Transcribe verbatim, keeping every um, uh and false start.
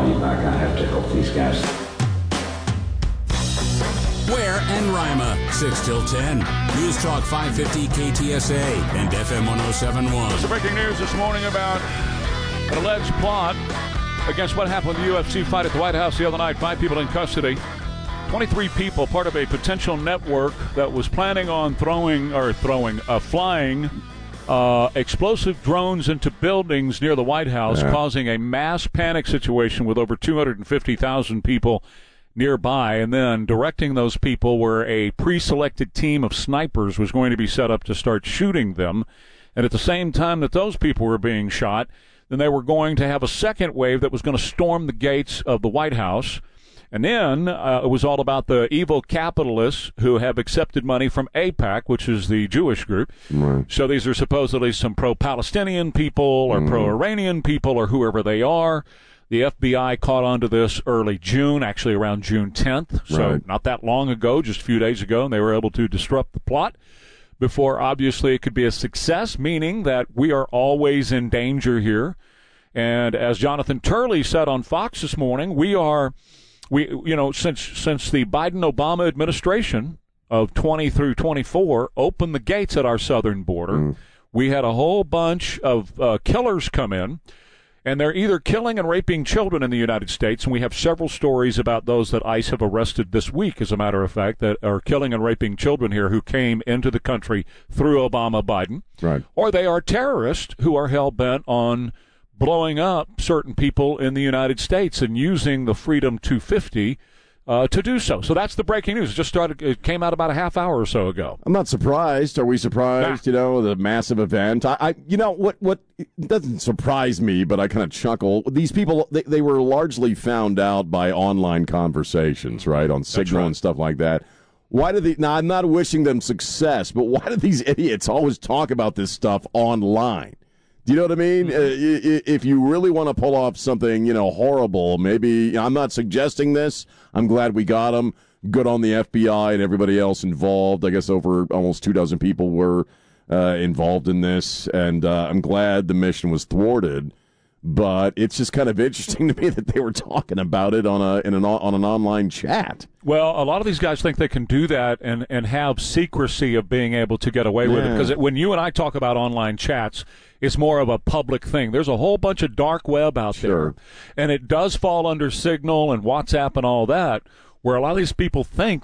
money back. I have to help these guys. Ware and Rima, six till ten. News Talk five fifty K T S A and F M one oh seven point one. So breaking news this morning about an alleged plot against what happened with the U F C fight at the White House the other night. Five people in custody. twenty-three people, part of a potential network that was planning on throwing, or throwing, uh, flying uh, explosive drones into buildings near the White House, yeah. causing a mass panic situation with over two hundred fifty thousand people nearby, and then directing those people where a pre-selected team of snipers was going to be set up to start shooting them. And at the same time that those people were being shot, then they were going to have a second wave that was going to storm the gates of the White House. And then uh, it was all about the evil capitalists who have accepted money from AIPAC, which is the Jewish group. Right. So these are supposedly some pro-Palestinian people or mm. pro-Iranian people or whoever they are. The F B I caught on to this early June, actually around June tenth, so right. not that long ago, just a few days ago, and they were able to disrupt the plot before, obviously, it could be a success, meaning that we are always in danger here. And as Jonathan Turley said on Fox this morning, we are, we you know, since since the Biden-Obama administration of twenty through twenty-four opened the gates at our southern border, mm. we had a whole bunch of uh, killers come in. And they're either killing and raping children in the United States, and we have several stories about those that ICE have arrested this week, as a matter of fact, that are killing and raping children here who came into the country through Obama Biden. Right. Or they are terrorists who are hell-bent on blowing up certain people in the United States and using the Freedom two fifty Uh, to do so. So that's the breaking news. It just started. It came out about a half hour or so ago. I'm not surprised. Are we surprised? Nah. You know, the massive event. I, I, you know, what? What it doesn't surprise me, but I kind of chuckle. These people, they, they were largely found out by online conversations, right, on Signal right. and stuff like that. Why do they? Now, I'm not wishing them success, but why do these idiots always talk about this stuff online? Do you know what I mean? Mm-hmm. Uh, if you really want to pull off something, you know, horrible, maybe, I'm not suggesting this. I'm glad we got them. Good on the F B I and everybody else involved. I guess over almost two dozen people were uh, involved in this, and uh, I'm glad the mission was thwarted. But it's just kind of interesting to me that they were talking about it on a in an on an online chat. Well, a lot of these guys think they can do that and, and have secrecy of being able to get away yeah. with it. Because when you and I talk about online chats, it's more of a public thing. There's a whole bunch of dark web out sure. there, and it does fall under Signal and WhatsApp and all that, where a lot of these people think